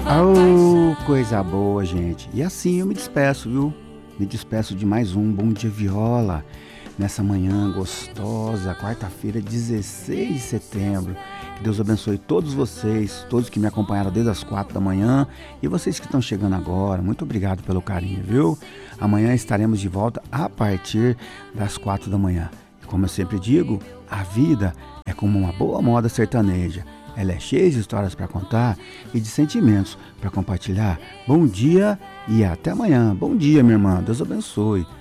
Oh, coisa boa, gente. E assim eu me despeço, viu? Me despeço de mais um Bom Dia Viola. Nessa manhã gostosa, quarta-feira, 16 de setembro. Que Deus abençoe todos vocês, todos que me acompanharam desde as 4 da manhã e vocês que estão chegando agora. Muito obrigado pelo carinho, viu? Amanhã estaremos de volta a partir das 4 da manhã. E como eu sempre digo, a vida é como uma boa moda sertaneja. Ela é cheia de histórias para contar e de sentimentos para compartilhar. Bom dia e até amanhã. Bom dia, minha irmã. Deus abençoe.